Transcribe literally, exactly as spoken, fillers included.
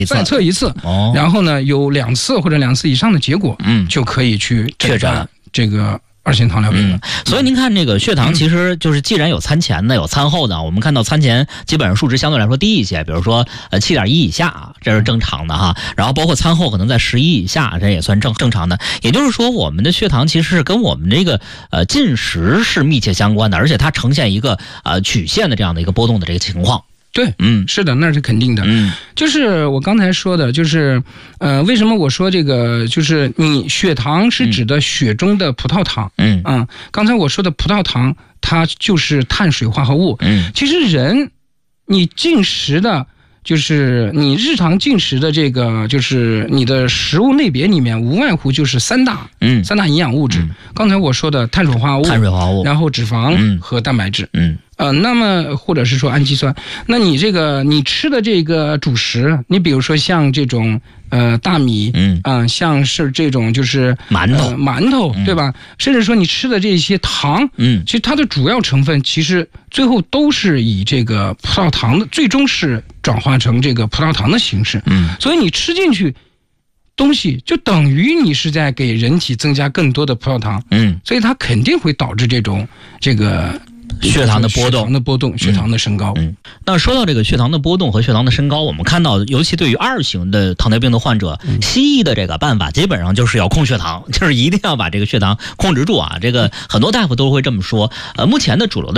再测一次， 哦， 然后呢有两次或者两次以上的结果， 嗯， 就可以去确诊这个二型糖尿病了。 嗯，所以您看这个血糖其实就是既然有餐前的有餐后的，我们看到餐前基本上数值相对来说低一些，比如说呃七点一以下，这是正常的哈，然后包括餐后可能在十一以下，这也算正正常的。也就是说我们的血糖其实是跟我们这个呃进食是密切相关的，而且它呈现一个呃曲线的这样的一个波动的这个情况。 对， 嗯， 是的，那是肯定的。 嗯， 就是我刚才说的，就是呃，为什么我说这个，就是你血糖是指的血中的葡萄糖。 嗯嗯，刚才我说的葡萄糖，它就是碳水化合物。 嗯， 其实人你进食的，就是你日常进食的这个，就是你的食物类别里面，无外乎就是三大， 嗯， 三大营养物质。嗯、刚才我说的碳水化合物， 碳水化合物， 然后脂肪和蛋白质。 嗯。 呃，那么或者是说氨基酸，那你这个你吃的这个主食，你比如说像这种呃大米， 嗯啊、呃，像是这种就是馒头， 呃、馒头，对吧？嗯、甚至说你吃的这些糖， 嗯， 其实它的主要成分其实最后都是以这个葡萄糖的，最终是转化成这个葡萄糖的形式， 嗯， 所以你吃进去东西就等于你是在给人体增加更多的葡萄糖， 嗯， 所以它肯定会导致这种这个。 血糖的波动， 血糖的波动，血糖的升高。 嗯，那说到这个血糖的波动和血糖的升高，我们看到，尤其对于二型的糖尿病的患者，嗯、西医的这个办法基本上就是要控血糖，就是一定要把这个血糖控制住啊。这个很多大夫都会这么说。呃，目前的主流的